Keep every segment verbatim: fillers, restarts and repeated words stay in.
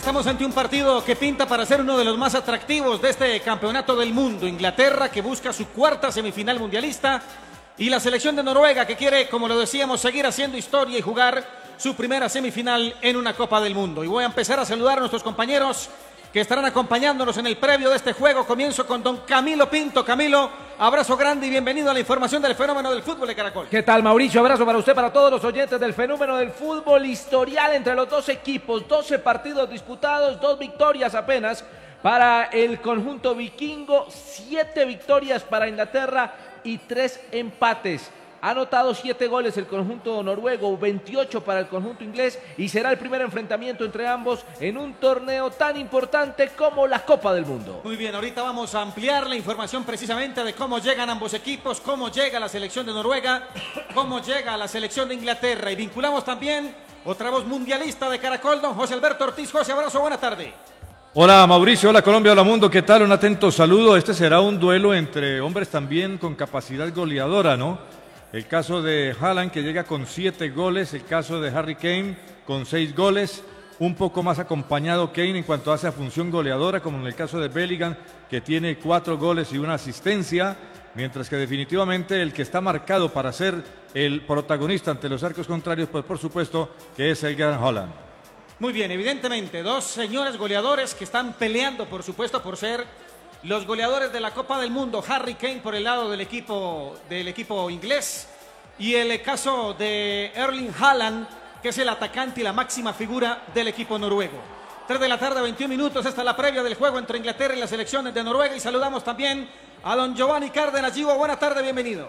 Estamos ante un partido que pinta para ser uno de los más atractivos de este campeonato del mundo. Inglaterra, que busca su cuarta semifinal mundialista, y la selección de Noruega, que quiere, como lo decíamos, seguir haciendo historia y jugar su primera semifinal en una Copa del Mundo. Y voy a empezar a saludar a nuestros compañeros que estarán acompañándonos en el previo de este juego. Comienzo con don Camilo Pinto. Camilo, abrazo grande y bienvenido a la información del fenómeno del fútbol de Caracol. ¿Qué tal, Mauricio? Abrazo para usted, para todos los oyentes del fenómeno del fútbol. Historial entre los dos equipos, doce partidos disputados, dos victorias apenas para el conjunto vikingo, siete victorias para Inglaterra y tres empates. Ha anotado siete goles el conjunto noruego, veintiocho para el conjunto inglés, y será el primer enfrentamiento entre ambos en un torneo tan importante como la Copa del Mundo. Muy bien, ahorita vamos a ampliar la información precisamente de cómo llegan ambos equipos, cómo llega la selección de Noruega, cómo llega la selección de Inglaterra, y vinculamos también otra voz mundialista de Caracol, don José Alberto Ortiz. José, abrazo, buena tarde. Hola Mauricio, hola Colombia, hola mundo, ¿qué tal? Un atento saludo. Este será un duelo entre hombres también con capacidad goleadora, ¿no? El caso de Haaland, que llega con siete goles, el caso de Harry Kane con seis goles, un poco más acompañado Kane en cuanto hace a función goleadora, como en el caso de Bellingham, que tiene cuatro goles y una asistencia, mientras que definitivamente el que está marcado para ser el protagonista ante los arcos contrarios, pues por supuesto que es el gran Haaland. Muy bien, evidentemente, dos señores goleadores que están peleando, por supuesto, por ser los goleadores de la Copa del Mundo. Harry Kane por el lado del equipo, del equipo inglés, y el caso de Erling Haaland, que es el atacante y la máxima figura del equipo noruego. tres de la tarde, veintiún minutos, esta es la previa del juego entre Inglaterra y las selecciones de Noruega, y saludamos también a don Giovanni Cárdenas. Givo, buena tarde, bienvenido.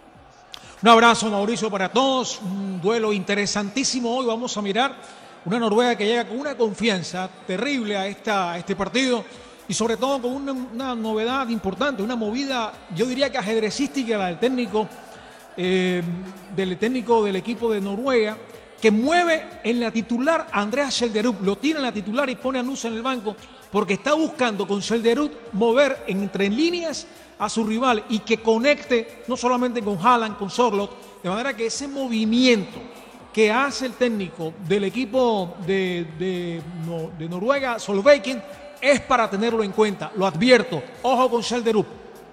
Un abrazo, Mauricio, para todos. Un duelo interesantísimo hoy. Vamos a mirar una Noruega que llega con una confianza terrible a, esta, a este partido, y sobre todo con una, una novedad importante, una movida, yo diría que ajedrecística, la del técnico, eh, del técnico del equipo de Noruega, que mueve en la titular a Andreas Schjelderup, lo tira en la titular y pone a Nusa en el banco, porque está buscando con Schjelderup mover entre líneas a su rival y que conecte no solamente con Haaland, con Sørloth, de manera que ese movimiento que hace el técnico del equipo de, de, no, de Noruega, Solbakken, es para tenerlo en cuenta. Lo advierto, ojo con Schjelderup.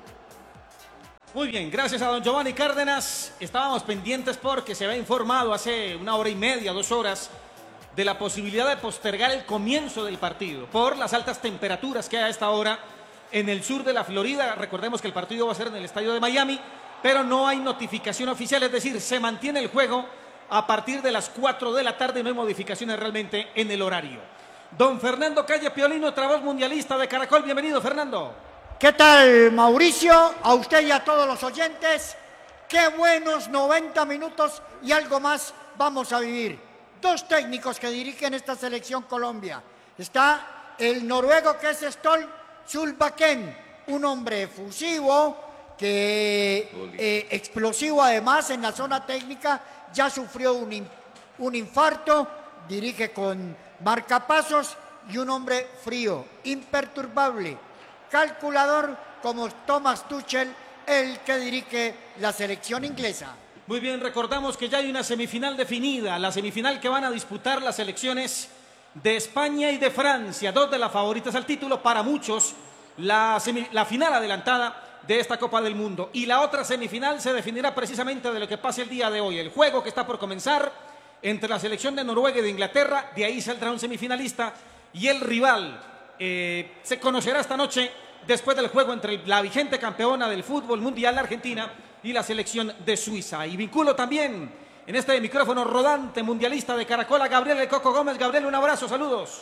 Muy bien, gracias a don Giovanni Cárdenas. Estábamos pendientes porque se había informado hace una hora y media, dos horas, de la posibilidad de postergar el comienzo del partido por las altas temperaturas que hay a esta hora en el sur de la Florida. Recordemos que el partido va a ser en el estadio de Miami, pero no hay notificación oficial, es decir, se mantiene el juego a partir de las cuatro de la tarde, no hay modificaciones realmente en el horario. Don Fernando Calle Piolino, otra voz mundialista de Caracol. Bienvenido, Fernando. ¿Qué tal, Mauricio? A usted y a todos los oyentes. Qué buenos noventa minutos y algo más vamos a vivir. Dos técnicos que dirigen esta selección Colombia. Está el noruego, que es Ståle Solbakken, un hombre efusivo, que eh, explosivo además en la zona técnica, ya sufrió un, in, un infarto, dirige con marcapasos, y un hombre frío, imperturbable, calculador como Thomas Tuchel, el que dirige la selección inglesa. Muy bien, recordamos que ya hay una semifinal definida, la semifinal que van a disputar las selecciones de España y de Francia, dos de las favoritas al título, para muchos la, semi, la final adelantada de esta Copa del Mundo. Y la otra semifinal se definirá precisamente de lo que pase el día de hoy, el juego que está por comenzar entre la selección de Noruega y de Inglaterra. De ahí saldrá un semifinalista, y el rival eh, se conocerá esta noche después del juego entre la vigente campeona del fútbol mundial, Argentina, y la selección de Suiza. Y vinculo también en este micrófono rodante mundialista de Caracol a Gabriel El Coco Gómez. Gabriel, un abrazo, saludos.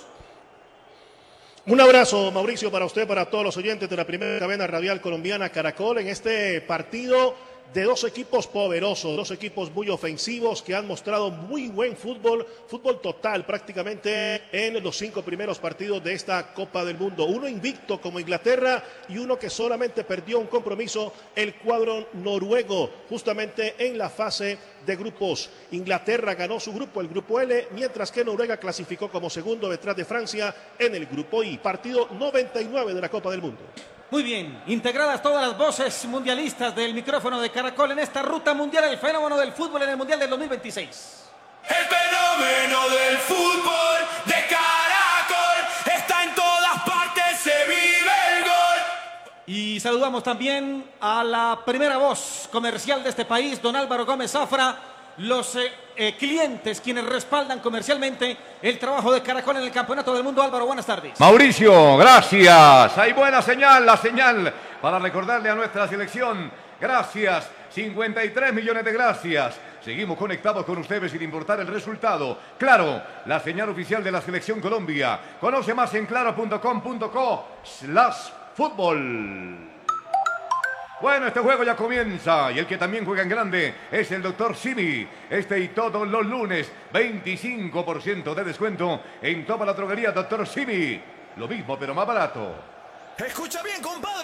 Un abrazo, Mauricio, para usted, para todos los oyentes de la primera cadena radial colombiana Caracol, en este partido de dos equipos poderosos, dos equipos muy ofensivos que han mostrado muy buen fútbol, fútbol total prácticamente en los cinco primeros partidos de esta Copa del Mundo. Uno invicto como Inglaterra y uno que solamente perdió un compromiso, el cuadro noruego, justamente en la fase de grupos. Inglaterra ganó su grupo, el grupo L, mientras que Noruega clasificó como segundo detrás de Francia en el grupo I. Partido noventa y nueve de la Copa del Mundo. Muy bien, integradas todas las voces mundialistas del micrófono de Caracol en esta ruta mundial, el fenómeno del fútbol en el Mundial del dos mil veintiséis. El fenómeno del fútbol de Caracol. saludamos también a la primera voz comercial de este país, don Álvaro Gómez Zafra, los eh, eh, clientes quienes respaldan comercialmente el trabajo de Caracol en el Campeonato del Mundo. Álvaro, buenas tardes. Mauricio, gracias. Hay buena señal, la señal para recordarle a nuestra selección. Gracias, cincuenta y tres millones de gracias. Seguimos conectados con ustedes sin importar el resultado. Claro, la señal oficial de la Selección Colombia. Conoce más en claro punto com punto co slash fútbol. Bueno, este juego ya comienza y el que también juega en grande es el doctor Simi. Este y todos los lunes, veinticinco por ciento de descuento en toda la droguería doctor Simi. Lo mismo, pero más barato. Escucha bien, compadre.